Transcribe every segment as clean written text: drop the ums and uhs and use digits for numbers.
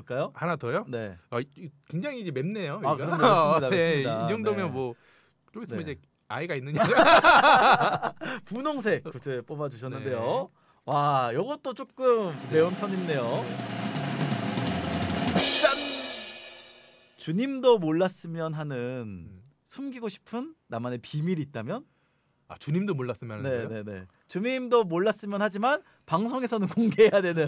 해볼까요? 하나 더요? 네. 굉장히 이제 맵네요. 아, 이거. 그럼요. 맵습니다. 네, 맵습니다. 이 정도면 네. 뭐 좀 있으면 네. 이제 아이가 있느냐. 분홍색 구제 뽑아주셨는데요. 네. 와, 이것도 조금 매운 편이네요. 짠! 주님도 몰랐으면 하는 숨기고 싶은 나만의 비밀이 있다면? 아, 주님도 몰랐으면 하는 거예요? 네네네. 주님도 몰랐으면 하지만 방송에서는 공개해야 되는.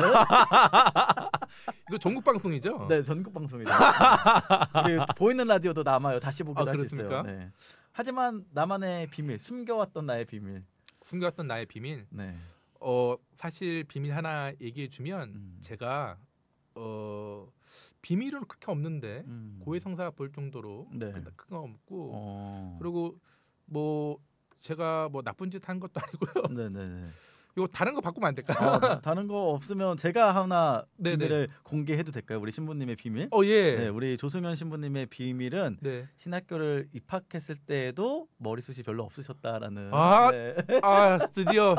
이거 전국 방송이죠? 네, 전국 방송이죠. 우리 보이는 라디오도 남아요. 다시 보기도 할 수 있어요. 그렇습니까? 네. 하지만 나만의 비밀, 숨겨왔던 나의 비밀. 숨겨왔던 나의 비밀. 네. 사실 비밀 하나 얘기해 주면 제가 비밀은 그렇게 없는데 고해성사 볼 정도로 네. 큰 거 없고 그리고 뭐 제가 뭐 나쁜 짓 한 것도 아니고요. 네네네. 이거 다른 거 바꾸면 안 될까요? 다른 거 없으면 제가 하나 네네. 비밀을 공개해도 될까요? 우리 신부님의 비밀? 예. 네, 우리 조승현 신부님의 비밀은 네. 신학교를 입학했을 때에도 머리숱이 별로 없으셨다라는. 아, 네. 드디어.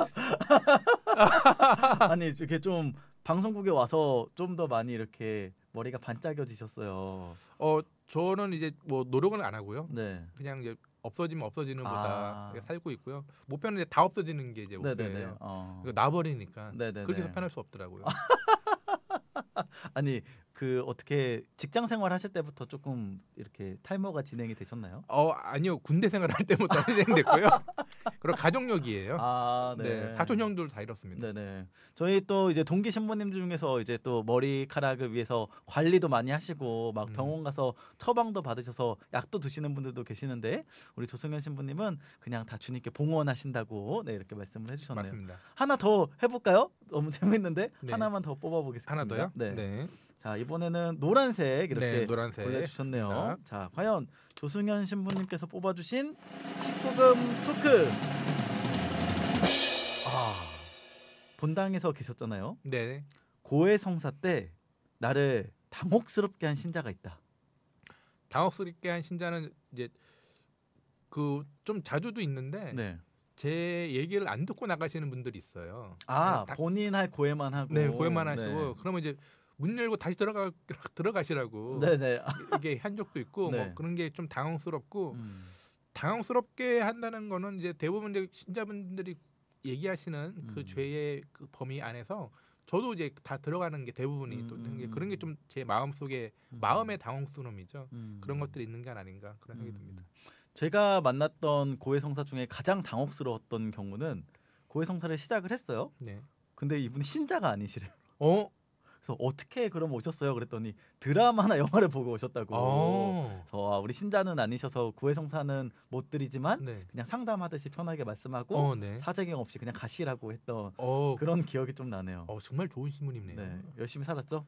아니 이렇게 좀 방송국에 와서 좀 더 많이 이렇게 머리가 반짝여지셨어요. 저는 이제 뭐 노력은 안 하고요. 네. 그냥 이제 없어지면 없어지는 보다 아. 살고 있고요. 목표는 이제 다 없어지는 게 이제 네네네. 목표예요. 이거 놔버리니까 네네네. 그렇게 편할 수 없더라고요. 아니 그 어떻게 직장 생활 하실 때부터 조금 이렇게 탈모가 진행이 되셨나요? 아니요, 군대 생활할 때부터 시작됐고요. 그리고 가족력이에요. 아, 네, 사촌 형들 다 이렇습니다. 네네. 저희 또 이제 동기 신부님 중에서 이제 또 머리카락을 위해서 관리도 많이 하시고 막 병원 가서 처방도 받으셔서 약도 드시는 분들도 계시는데 우리 조승현 신부님은 그냥 다 주님께 봉헌하신다고 네 이렇게 말씀을 해주셨네요. 맞습니다. 하나 더 해볼까요? 너무 재밌는데 네. 하나만 더 뽑아보겠습니다. 하나 더요? 네. 자 이번에는 노란색 이렇게 네, 노란색 골라주셨네요. 좋습니다. 자 과연 조승현 신부님께서 뽑아주신 19금 토크. 본당에서 계셨잖아요. 네. 고해성사 때 나를 당혹스럽게 한 신자가 있다. 당혹스럽게 한 신자는 이제 그 좀 자주도 있는데 네. 제 얘기를 안 듣고 나가시는 분들이 있어요. 본인 할 고해만 하고. 네, 고해만 하시고 네. 그러면 이제 문 열고 다시 들어가시라고 네네. 이게 한 적도 있고 네. 뭐 그런 게 좀 당황스럽고 당황스럽게 한다는 거는 이제 대부분 이제 신자분들이 얘기하시는 그 죄의 그 범위 안에서 저도 이제 다 들어가는 게 대부분이 또 그런 게 좀 제 마음 속에 마음의 당혹스러움이죠. 그런 것들이 있는 게 아닌가 그런 생각이 듭니다. 제가 만났던 고해성사 중에 가장 당혹스러웠던 경우는 고해성사를 시작을 했어요. 네. 근데 이분이 신자가 아니시래요. 그래서 어떻게 그럼 오셨어요? 그랬더니 드라마나 영화를 보고 오셨다고. 그래서 우리 신자는 아니셔서 고해성사는 못 드리지만 네. 그냥 상담하듯이 편하게 말씀하고 네. 사재경 없이 그냥 가시라고 했던 그런 기억이 좀 나네요. 정말 좋은 신부님네요. 네, 열심히 살았죠.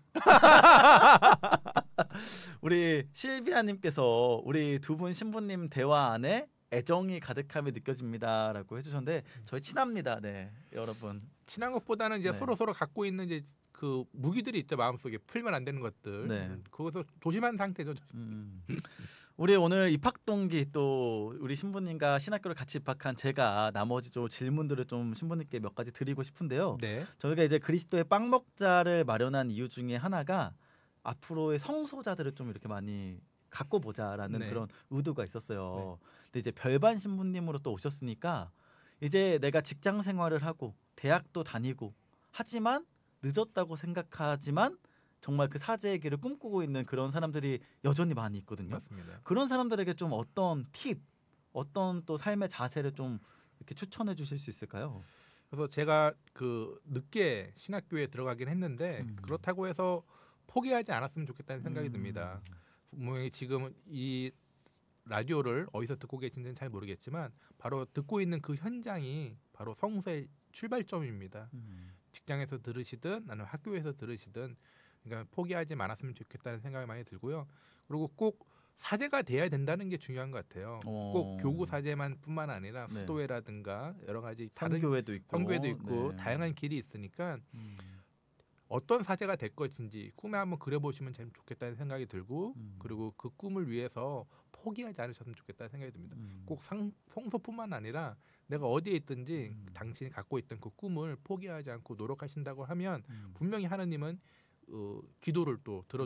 우리 실비아님께서 우리 두 분 신부님 대화 안에 애정이 가득함이 느껴집니다라고 해주셨는데 저희 친합니다. 네, 여러분. 친한 것보다는 이제 네. 서로 갖고 있는 이제 그 무기들이 있죠. 마음속에 풀면 안 되는 것들. 네. 그것을 조심한 상태죠. 우리 오늘 입학 동기 또 우리 신부님과 신학교를 같이 입학한 제가 나머지 좀 질문들을 좀 신부님께 몇 가지 드리고 싶은데요. 네. 저희가 이제 그리스도의 빵 먹자를 마련한 이유 중에 하나가 앞으로의 성소자들을 좀 이렇게 많이 갖고 보자라는 네. 그런 의도가 있었어요. 근데 이제 별반 신부님으로 또 오셨으니까 이제 내가 직장 생활을 하고 대학도 다니고 하지만 늦었다고 생각하지만 정말 그 사제의 길을 꿈꾸고 있는 그런 사람들이 여전히 많이 있거든요. 맞습니다. 그런 사람들에게 좀 어떤 팁, 어떤 또 삶의 자세를 좀 이렇게 추천해 주실 수 있을까요? 그래서 제가 그 늦게 신학교에 들어가긴 했는데 그렇다고 해서 포기하지 않았으면 좋겠다는 생각이 듭니다. 분명히 지금 이 라디오를 어디서 듣고 계신지는 잘 모르겠지만 바로 듣고 있는 그 현장이 바로 성소의 출발점입니다. 직장에서 들으시든 아니면 학교에서 들으시든 그러니까 포기하지 않았으면 좋겠다는 생각이 많이 들고요. 그리고 꼭 사제가 돼야 된다는 게 중요한 것 같아요. 꼭 교구 사제만 뿐만 아니라 네. 수도회라든가 여러 가지 다른 성교회도 있고, 성교회도 있고 네. 다양한 길이 있으니까 어떤 사제가 될 것인지 꿈에 한번 그려보시면 참 좋겠다는 생각이 들고 그리고 그 꿈을 위해서 포기하지 않으셨으면 좋겠다는 생각이 듭니다. 꼭 성소뿐만 아니라 내가 어디에 있든지 당신이 갖고 있던 그 꿈을 포기하지 않고 노력하신다고 하면 분명히 하나님은 기도를 또